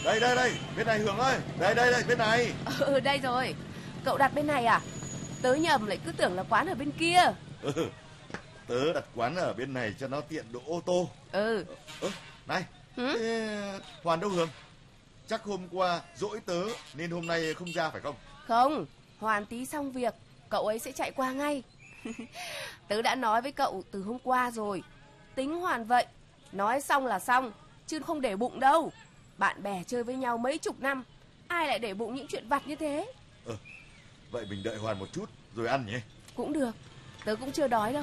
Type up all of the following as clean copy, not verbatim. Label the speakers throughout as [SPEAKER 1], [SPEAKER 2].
[SPEAKER 1] Đây, bên này Hường ơi. Đây, bên này.
[SPEAKER 2] Đây rồi. Cậu đặt bên này à? Tớ nhầm lại cứ tưởng là quán ở bên kia.
[SPEAKER 1] Tớ đặt quán ở bên này cho nó tiện đỗ ô tô. Này, thế Hoàn đâu Hường? Chắc hôm qua dỗi tớ nên hôm nay không ra phải không?
[SPEAKER 2] Không, Hoàn tí xong việc cậu ấy sẽ chạy qua ngay. Tớ đã nói với cậu từ hôm qua rồi. Tính Hoàn vậy, nói xong là xong, chứ không để bụng đâu. Bạn bè chơi với nhau mấy chục năm, ai lại để bụng những chuyện vặt như thế.
[SPEAKER 1] Vậy mình đợi Hoàn một chút rồi ăn nhỉ?
[SPEAKER 2] Cũng được, tớ cũng chưa đói đâu.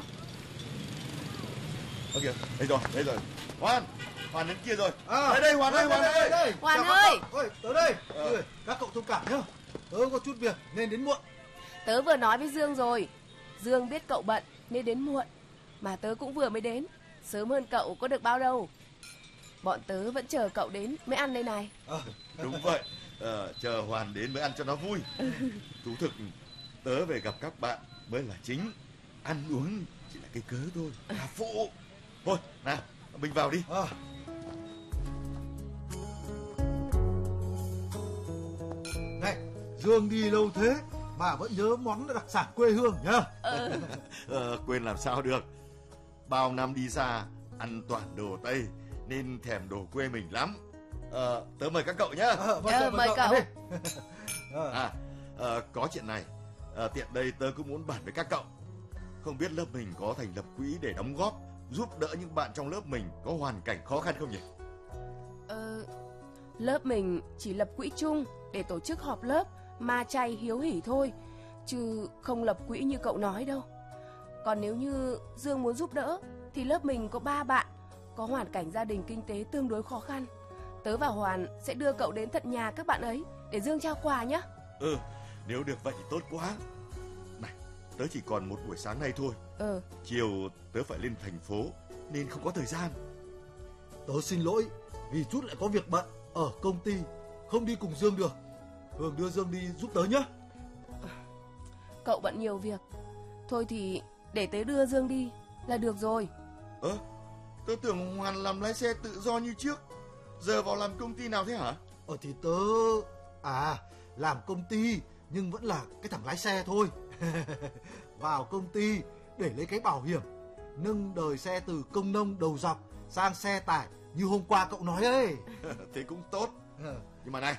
[SPEAKER 1] Kìa, đây rồi. Hoàn đến kia rồi. Đây Hoàn ơi.
[SPEAKER 2] Hoàn ơi.
[SPEAKER 3] Tớ đây. Các cậu thông cảm nhá. Tớ có chút việc nên đến muộn.
[SPEAKER 2] Tớ vừa nói với Dương rồi. Dương biết cậu bận nên đến muộn. Mà tớ cũng vừa mới đến, sớm hơn cậu có được bao đâu. Bọn tớ vẫn chờ cậu đến mới ăn đây này.
[SPEAKER 1] Đúng vậy. Chờ Hoàn đến mới ăn cho nó vui. Thú thực tớ về gặp các bạn mới là chính. Ăn uống chỉ là cái cớ thôi, là phụ. Thôi nào, mình vào đi.
[SPEAKER 3] Này, Dương đi lâu thế mà vẫn nhớ món đặc sản quê hương nhá.
[SPEAKER 1] Quên làm sao được. Bao năm đi xa, ăn toàn đồ Tây nên thèm đồ quê mình lắm. Tớ mời các cậu nhá.
[SPEAKER 2] Mời cậu.
[SPEAKER 1] Có chuyện này, tiện đây tớ cũng muốn bàn với các cậu. Không biết lớp mình có thành lập quỹ để đóng góp giúp đỡ những bạn trong lớp mình có hoàn cảnh khó khăn không nhỉ?
[SPEAKER 2] Lớp mình chỉ lập quỹ chung để tổ chức họp lớp ma chay hiếu hỉ thôi, chứ không lập quỹ như cậu nói đâu. Còn nếu như Dương muốn giúp đỡ thì lớp mình có 3 bạn có hoàn cảnh gia đình kinh tế tương đối khó khăn. Tớ và Hoàn sẽ đưa cậu đến tận nhà các bạn ấy để Dương trao quà nhé.
[SPEAKER 1] Nếu được vậy thì tốt quá. Này, tớ chỉ còn một buổi sáng nay thôi. Chiều tớ phải lên thành phố nên không có thời gian.
[SPEAKER 3] Tớ xin lỗi vì chút lại có việc bận ở công ty, không đi cùng Dương được. Hường đưa Dương đi giúp tớ nhé.
[SPEAKER 2] Cậu bận nhiều việc, thôi thì để tớ đưa Dương đi là được rồi.
[SPEAKER 1] Tớ tưởng Hoàn làm lái xe tự do như trước, giờ vào làm công ty nào thế hả?
[SPEAKER 3] Thì tớ làm công ty nhưng vẫn là cái thằng lái xe thôi. Vào công ty để lấy cái bảo hiểm, nâng đời xe từ công nông đầu dọc sang xe tải như hôm qua cậu nói ấy.
[SPEAKER 1] Thế cũng tốt. Nhưng mà này,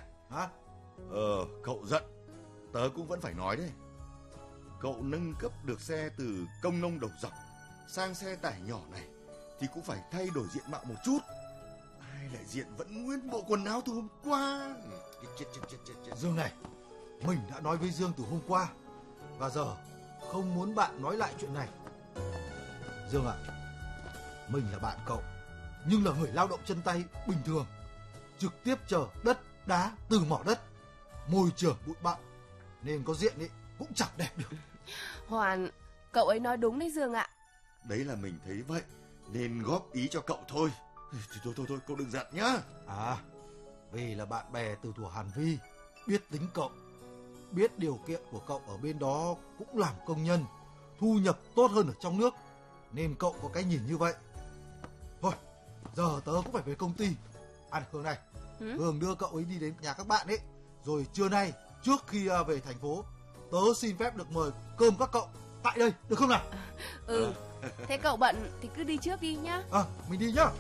[SPEAKER 1] cậu giận tớ cũng vẫn phải nói đấy. Cậu nâng cấp được xe từ công nông đầu dọc sang xe tải nhỏ này thì cũng phải thay đổi diện mạo một chút. Ai lại diện vẫn nguyên bộ quần áo từ hôm qua. Chết.
[SPEAKER 3] Dương này, mình đã nói với Dương từ hôm qua và giờ không muốn bạn nói lại chuyện này. Dương ạ, mình là bạn cậu nhưng là người lao động chân tay bình thường, trực tiếp chở đất đá từ mỏ đất, môi trường bụi bặm nên có diện ấy cũng chẳng đẹp được.
[SPEAKER 2] Hoàn, cậu ấy nói đúng đấy Dương ạ.
[SPEAKER 1] Đấy là mình thấy vậy nên góp ý cho cậu thôi. Thôi, cậu đừng giận nhá.
[SPEAKER 3] Vì là bạn bè từ thuở Hàn Vi, biết tính cậu, biết điều kiện của cậu ở bên đó cũng làm công nhân, thu nhập tốt hơn ở trong nước, nên cậu có cái nhìn như vậy. Thôi, giờ tớ cũng phải về công ty. Hường này, Hường đưa cậu ấy đi đến nhà các bạn ấy, rồi trưa nay trước khi về thành phố, tớ xin phép được mời cơm các cậu tại đây, được không nào?
[SPEAKER 2] Thế cậu bận thì cứ đi trước đi nhá.
[SPEAKER 3] Mình đi nhá.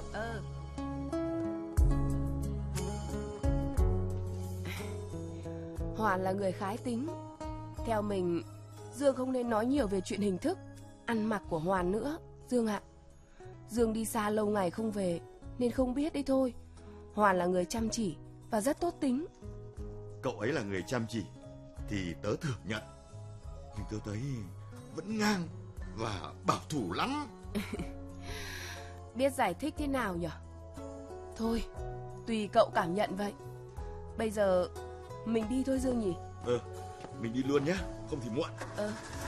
[SPEAKER 2] Hoàn là người khái tính. Theo mình, Dương không nên nói nhiều về chuyện hình thức, ăn mặc của Hoàn nữa, Dương ạ. Dương đi xa lâu ngày không về nên không biết đấy thôi. Hoàn là người chăm chỉ và rất tốt tính.
[SPEAKER 1] Cậu ấy là người chăm chỉ thì tớ thừa nhận, nhưng tớ thấy vẫn ngang và bảo thủ lắm.
[SPEAKER 2] Biết giải thích thế nào nhỉ? Thôi, tùy cậu cảm nhận vậy. Bây giờ mình đi thôi Dương nhỉ?
[SPEAKER 1] Mình đi luôn nhé, không thì muộn.